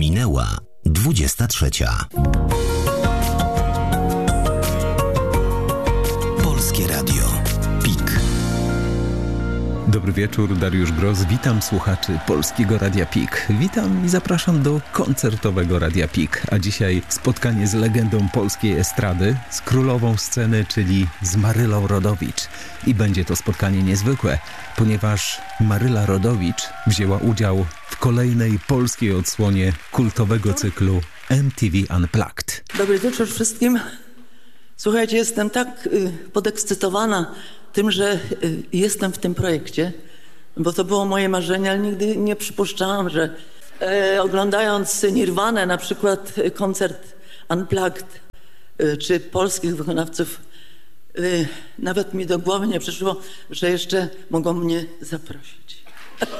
Minęła 23. Polskie Radio PiK. Dobry wieczór, Dariusz Gross. Witam słuchaczy Polskiego Radia PiK. Witam i zapraszam do koncertowego Radia PiK. A dzisiaj spotkanie z legendą polskiej estrady, z królową sceny, czyli z Marylą Rodowicz. I będzie to spotkanie niezwykłe, ponieważ Maryla Rodowicz wzięła udział w kolejnej polskiej odsłonie kultowego cyklu MTV Unplugged. Dobry wieczór wszystkim. Słuchajcie, jestem tak podekscytowana tym, że jestem w tym projekcie, bo to było moje marzenie, ale nigdy nie przypuszczałam, że oglądając Nirvanę, na przykład koncert Unplugged, czy polskich wykonawców, nawet mi do głowy nie przyszło, że jeszcze mogą mnie zaprosić.